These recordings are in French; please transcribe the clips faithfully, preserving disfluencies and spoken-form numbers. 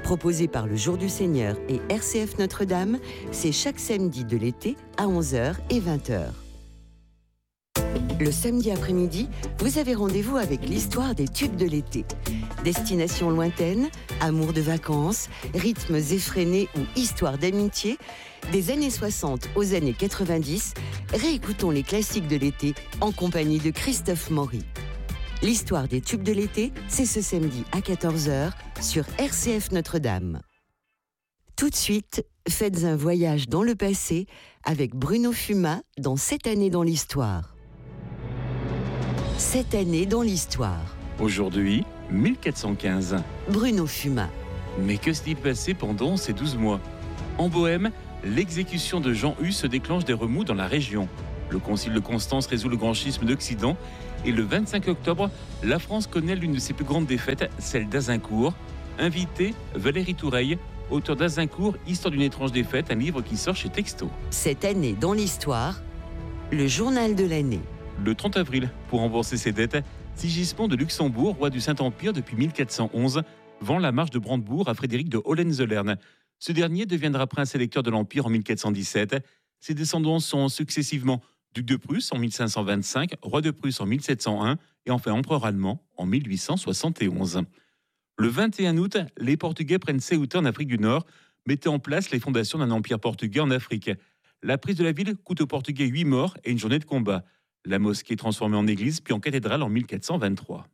Proposé par le Jour du Seigneur et R C F Notre-Dame, c'est chaque samedi de l'été à onze heures et vingt heures. Le samedi après-midi, vous avez rendez-vous avec l'histoire des tubes de l'été. Destinations lointaines, amour de vacances, rythmes effrénés ou histoires d'amitié, des années soixante aux années quatre-vingt-dix, réécoutons les classiques de l'été en compagnie de Christophe Maury. L'histoire des tubes de l'été, c'est ce samedi à quatorze heures sur R C F Notre-Dame. Tout de suite, faites un voyage dans le passé avec Bruno Fumat dans Cette année dans l'histoire. Cette année dans l'histoire. Aujourd'hui, mille quatre cent quinze. Bruno Fumat. Mais que s'est-il passé pendant ces douze mois ? En Bohême, l'exécution de Jean Hus se déclenche des remous dans la région. Le concile de Constance résout le grand schisme d'Occident. Et le vingt-cinq octobre, la France connaît l'une de ses plus grandes défaites, celle d'Azincourt. Invité, Valérie Toureille, auteur d'Azincourt, Histoire d'une étrange défaite, un livre qui sort chez Texto. Cette année dans l'histoire, le journal de l'année. Le trente avril, pour rembourser ses dettes, Sigismond de Luxembourg, roi du Saint-Empire depuis mille quatre cent onze, vend la marche de Brandebourg à Frédéric de Hohenzollern. Ce dernier deviendra prince électeur de l'Empire en mille quatre cent dix-sept. Ses descendants sont successivement duc de Prusse en mille cinq cent vingt-cinq, roi de Prusse en mille sept cent un et enfin empereur allemand en mille huit cent soixante et onze. Le vingt et un août, les Portugais prennent Ceuta en Afrique du Nord, mettant en place les fondations d'un empire portugais en Afrique. La prise de la ville coûte aux Portugais huit morts et une journée de combat. La mosquée est transformée en église puis en cathédrale en mille quatre cent vingt-trois.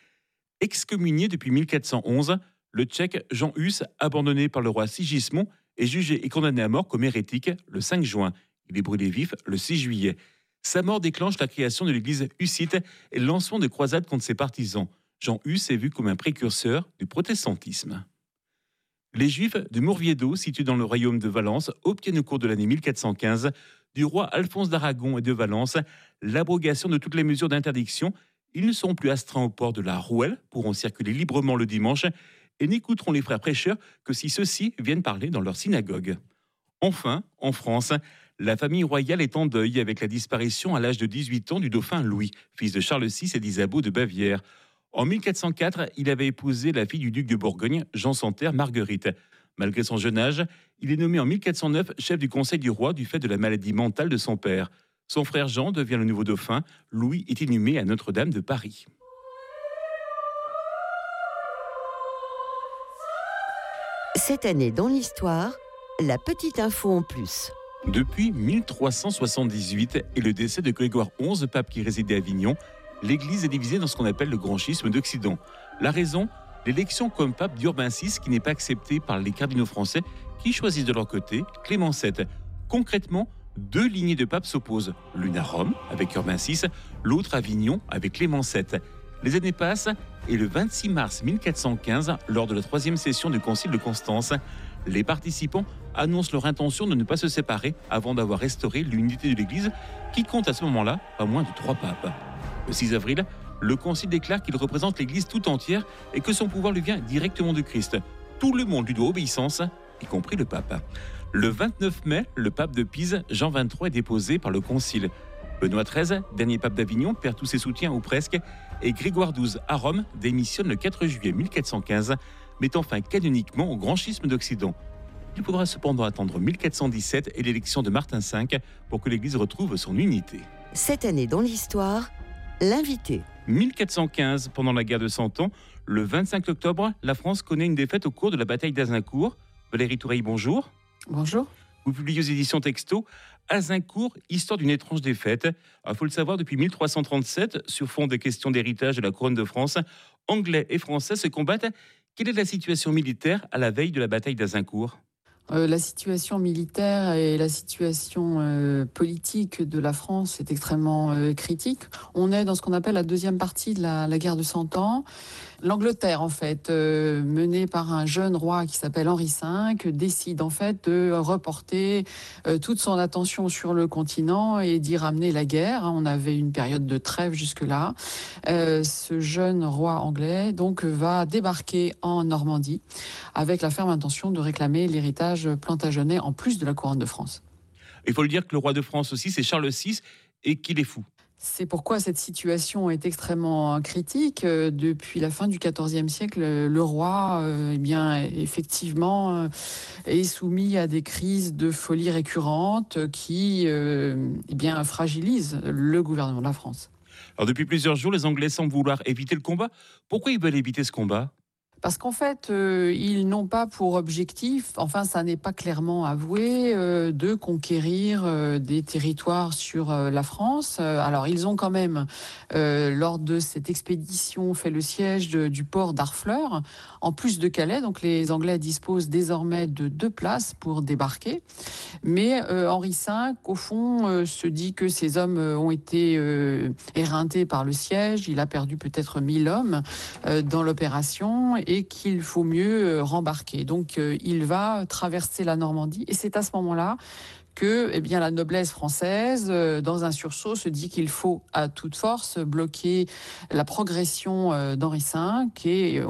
Excommunié depuis mille quatre cent onze, le Tchèque Jean Hus, abandonné par le roi Sigismond, est jugé et condamné à mort comme hérétique le cinq juin. Il est brûlé vif le six juillet. Sa mort déclenche la création de l'église hussite et le lancement de croisades contre ses partisans. Jean Hus est vu comme un précurseur du protestantisme. Les Juifs de Mourviedo, situés dans le royaume de Valence, obtiennent au cours de l'année mille quatre cent quinze du roi Alphonse d'Aragon et de Valence l'abrogation de toutes les mesures d'interdiction. Ils ne seront plus astreints au port de la Rouelle, pourront circuler librement le dimanche et n'écouteront les frères prêcheurs que si ceux-ci viennent parler dans leur synagogue. Enfin, en France, la famille royale est en deuil avec la disparition à l'âge de dix-huit ans du dauphin Louis, fils de Charles six et d'Isabeau de Bavière. En mille quatre cent quatre, il avait épousé la fille du duc de Bourgogne, Jean Santerre Marguerite. Malgré son jeune âge, il est nommé en mille quatre cent neuf chef du conseil du roi du fait de la maladie mentale de son père. Son frère Jean devient le nouveau dauphin. Louis est inhumé à Notre-Dame de Paris. Cette année dans l'histoire, la petite info en plus. Depuis mille trois cent soixante-dix-huit et le décès de Grégoire onze, pape qui résidait à Avignon, l'Église est divisée dans ce qu'on appelle le grand schisme d'Occident. La raison ? L'élection comme pape d'Urbain six qui n'est pas acceptée par les cardinaux français qui choisissent de leur côté Clément sept. Concrètement, deux lignées de papes s'opposent, l'une à Rome avec Urbain six, l'autre à Avignon avec Clément sept. Les années passent et le vingt-six mars mille quatre cent quinze, lors de la troisième session du concile de Constance, les participants annoncent leur intention de ne pas se séparer avant d'avoir restauré l'unité de l'Église qui compte à ce moment-là pas moins de trois papes. Le six avril, le concile déclare qu'il représente l'Église tout entière et que son pouvoir lui vient directement de Christ. Tout le monde lui doit obéissance, y compris le pape. Le vingt-neuf mai, le pape de Pise, Jean vingt-trois, est déposé par le concile. Benoît treize, dernier pape d'Avignon, perd tous ses soutiens ou presque, et Grégoire douze à Rome démissionne le quatre juillet mille quatre cent quinze, mettant fin canoniquement au grand schisme d'Occident. Il faudra cependant attendre mille quatre cent dix-sept et l'élection de Martin cinq pour que l'Église retrouve son unité. Cette année dans l'histoire, l'invité. mille quatre cent quinze, pendant la guerre de Cent Ans, le vingt-cinq octobre, la France connaît une défaite au cours de la bataille d'Azincourt. Valérie Toureille, bonjour. Bonjour. Vous publiez aux éditions Texto Azincourt, histoire d'une étrange défaite. Il faut le savoir, depuis mille trois cent trente-sept, sur fond des questions d'héritage de la couronne de France, Anglais et Français se combattent. Quelle est la situation militaire à la veille de la bataille d'Azincourt ? Euh, la situation militaire et la situation euh, politique de la France est extrêmement euh, critique. On est dans ce qu'on appelle la deuxième partie de la, la guerre de Cent Ans. L'Angleterre, en fait, euh, menée par un jeune roi qui s'appelle Henri cinq, décide en fait de reporter euh, toute son attention sur le continent et d'y ramener la guerre. On avait une période de trêve jusque-là. Euh, ce jeune roi anglais donc va débarquer en Normandie avec la ferme intention de réclamer l'héritage plantagenet en plus de la couronne de France. Il faut le dire que le roi de France aussi, c'est Charles six et qu'il est fou. C'est pourquoi cette situation est extrêmement critique. Euh, Depuis la fin du quatorzième siècle, euh, le roi, euh, eh bien, effectivement, euh, est soumis à des crises de folie récurrentes qui, euh, eh bien, fragilisent le gouvernement de la France. Alors depuis plusieurs jours, les Anglais semblent vouloir éviter le combat. Pourquoi ils veulent éviter ce combat? Parce qu'en fait, euh, ils n'ont pas pour objectif, enfin ça n'est pas clairement avoué, euh, de conquérir euh, des territoires sur euh, la France. Euh, alors ils ont quand même, euh, lors de cette expédition, fait le siège de- du port d'Harfleur, en plus de Calais. Donc les Anglais disposent désormais de deux places pour débarquer. Mais euh, Henri cinq, au fond, euh, se dit que ces hommes euh, ont été euh, éreintés par le siège. Il a perdu peut-être mille hommes euh, dans l'opération et qu'il faut mieux euh, rembarquer. Donc euh, il va traverser la Normandie et c'est à ce moment-là que eh bien, la noblesse française, euh, dans un sursaut, se dit qu'il faut à toute force bloquer la progression euh, d'Henri cinq et